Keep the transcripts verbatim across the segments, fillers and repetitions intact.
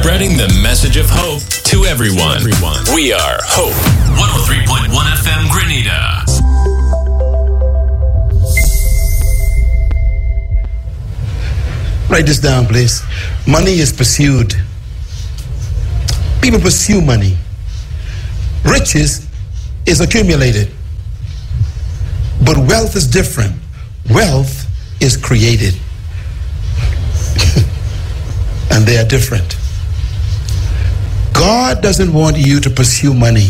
spreading the message of hope to everyone. everyone. We are Hope. one oh three point one F M Grenada. Write this down, please. Money is pursued. People pursue money. Riches is accumulated. But wealth is different. Wealth is created. And they are different. God doesn't want you to pursue money.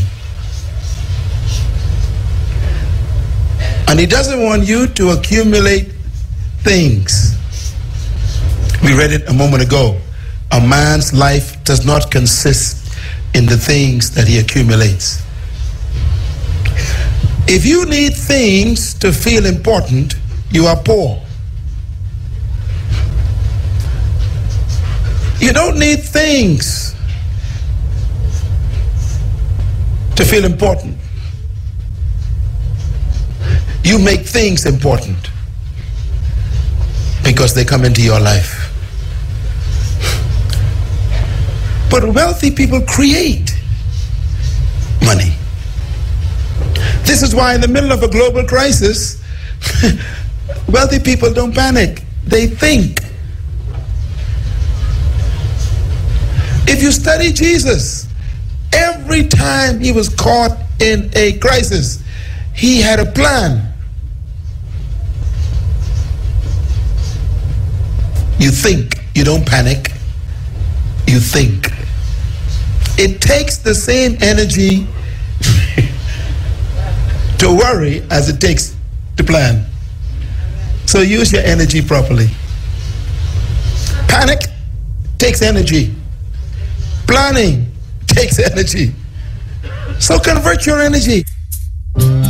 And He doesn't want you to accumulate things. We read it a moment ago. A man's life does not consist in the things that he accumulates. If you need things to feel important, you are poor. You don't need things to feel important. You make things important because they come into your life. But wealthy people create money. This is why in the middle of a global crisis, wealthy people don't panic. They think. If you study Jesus, every time he was caught in a crisis, he had a plan. You think, you don't panic, you think. It takes the same energy to worry as it takes to plan. So use your energy properly. Panic takes energy. Planning takes energy. So convert your energy.